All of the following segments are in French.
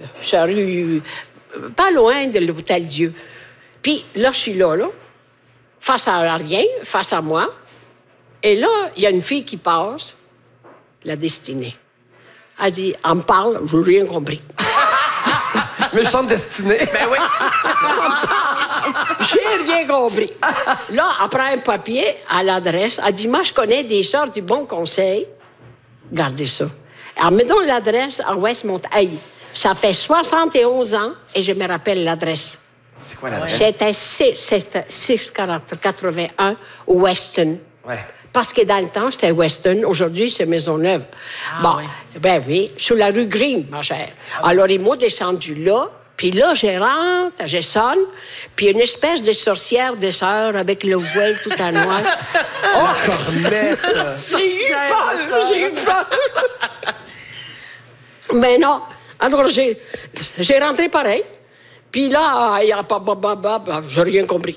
sur rue, pas loin de l'Hôtel Dieu. Puis là, je suis là, face à rien, face à moi. Et là, il y a une fille qui passe, la destinée. Elle dit, elle me parle, je n'ai rien compris. Méchante destinée. Ben oui. J'ai rien compris. Là, elle prend un papier à l'adresse. Elle dit, moi, je connais des sœurs du Bon Conseil. Gardez ça. Alors, mettons l'adresse à Westmont. Hey, ça fait 71 ans et je me rappelle l'adresse. C'est quoi l'adresse? C'était 681 Weston. Ouais. Parce que dans le temps, c'était Weston. Aujourd'hui, c'est Maisonneuve. Ah, oui. Ben oui, sur la rue Green, ma chère. Alors, ils m'ont descendu là. Puis là, je rentre, je sonne. Puis une espèce de sorcière de sœur avec le voile tout en noir. Oh, cornette! J'ai eu peur. Mais non. Alors, j'ai rentré pareil. Puis là, j'ai rien compris.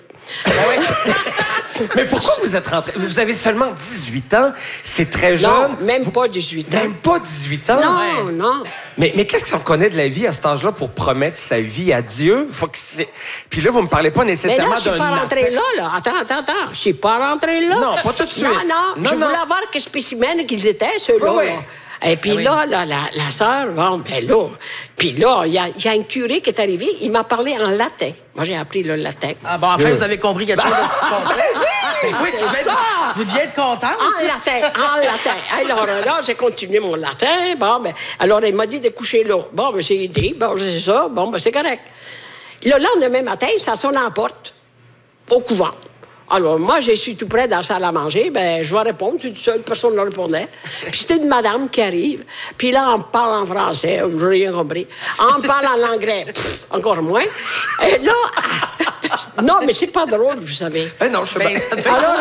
Mais pourquoi vous êtes rentré? Vous avez seulement 18 ans. C'est très jeune. Non, même pas 18 ans. Même pas 18 ans? Non, non. Mais qu'est-ce qu'on connaît de la vie à cet âge-là pour promettre sa vie à Dieu? Puis là, vous me parlez pas nécessairement d'un... Mais là, je suis pas rentrée là. Attends. Je suis pas rentrée là. Non, pas tout de suite. Non. Je voulais voir quel spécimen qu'ils étaient, ceux-là. Oui. Et puis là, la sœur, bon, ben là... Puis là, il y a un curé qui est arrivé, il m'a parlé en latin. Moi, j'ai appris le latin. Ah bon, enfin, vous avez compris quelque chose de ce qui se passait? Oui, c'est ça! Vous deviez être contente. En latin. Alors là, j'ai continué mon latin. Bon, ben, alors, il m'a dit de coucher là. Bon, ben, j'ai dit, bon, c'est ça. Bon, ben, c'est correct. Le lendemain matin, ça sonne à la porte, au couvent. Alors, moi, je suis tout près dans la salle à manger. Ben, je vais répondre. Je suis tout seul, personne ne répondait. Puis c'était une madame qui arrive. Puis là, on me parle en français. Je n'ai rien compris. On me parle en anglais. Encore moins. Et là... Non, mais c'est pas drôle, vous savez. Non, je sais pas. Alors,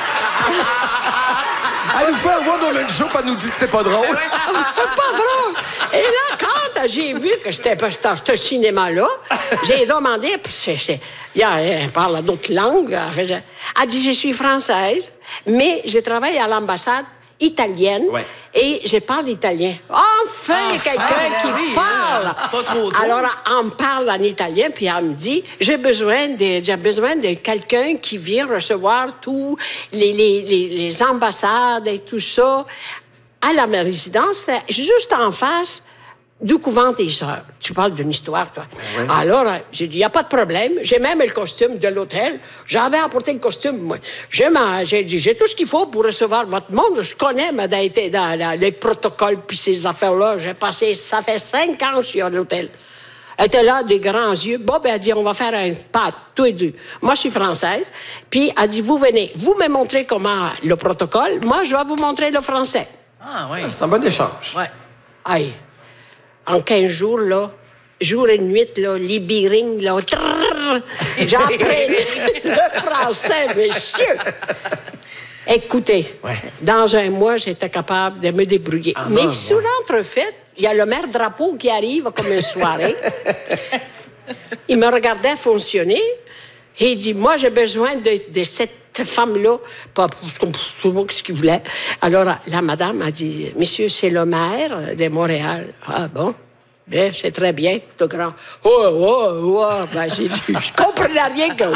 Elle nous fait un one-woman show, elle nous dit que c'est pas drôle. pas drôle. Et là, quand j'ai vu que c'était ce cinéma-là, j'ai demandé, elle parle d'autres langues. Elle dit, je suis française, mais je travaille à l'ambassade italienne et je parle italien. Enfin quelqu'un qui parle! Pas trop tôt. Alors, elle me parle en italien, puis elle me dit, j'ai besoin de quelqu'un qui vient recevoir tous les ambassades et tout ça à la résidence. C'était juste en face du couvent des Sœurs. Tu parles d'une histoire, toi. Oui. Alors, j'ai dit, il n'y a pas de problème. J'ai même le costume de l'hôtel. J'avais apporté le costume, moi. J'ai dit, j'ai tout ce qu'il faut pour recevoir votre monde. Je connais, mais dans les protocoles puis ces affaires-là. J'ai passé, ça fait 5 ans que je suis à l'hôtel. Elle était là, des grands yeux. Bon, ben, elle dit, on va faire un pas, tous les deux. Moi, je suis française. Puis, elle dit, vous venez, vous me montrez comment le protocole. Moi, je vais vous montrer le français. Ah, oui. C'est un bon échange. Ouais. Aïe. En 15 jours, là, jour et nuit, là, les birings, là, j'ai appris le français, monsieur. Écoutez, dans un mois, j'étais capable de me débrouiller. Mais sous l'entrefaite, il y a le maire Drapeau qui arrive comme une soirée. Il me regardait fonctionner et il dit, moi, j'ai besoin de cette femme-là. Pas ce qu'il voulait. Alors, la madame a dit, monsieur, c'est le maire de Montréal. Ah bon? Bien, c'est très bien, tout grand. Ben, j'ai dit, je comprenais rien que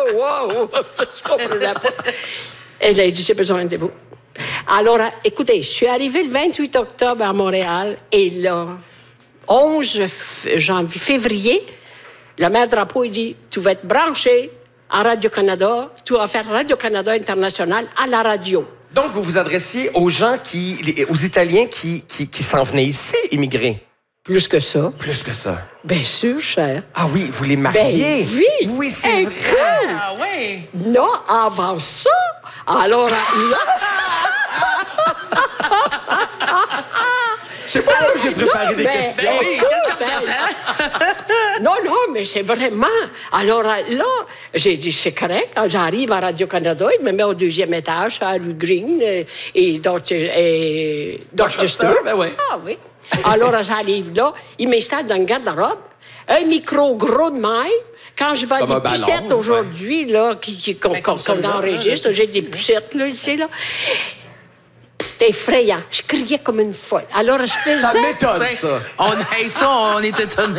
je comprenais pas. Elle a dit, j'ai besoin de vous. Alors, écoutez, je suis arrivée le 28 octobre à Montréal et là, 11 février, le maire Drapeau, il dit, tu vas être branché à Radio-Canada, tu vas faire Radio-Canada International à la radio. Donc, vous vous adressiez aux gens aux Italiens qui s'en venaient ici, immigrer? Plus que ça. Plus que ça. Bien sûr, cher. Ah oui, vous les mariez? Ben oui. Oui, c'est vrai. Ah oui. Non, avant ça, alors là... Je sais pas où j'ai préparé des questions. Non, mais c'est vraiment... Alors là, j'ai dit, c'est correct. Quand j'arrive à Radio-Canada, il me met au 2e étage, à rue Green et Dorchester. Ben oui. Ah oui. Alors, j'arrive là, il m'installe dans une garde-robe, un micro gros de même. Quand je vais à des pucettes aujourd'hui, là, qu'on enregistre, j'ai des pucettes, là, ici, là. C'était effrayant. Je criais comme une folle. Alors, je faisais... Ça m'étonne, ça. On est étonnés.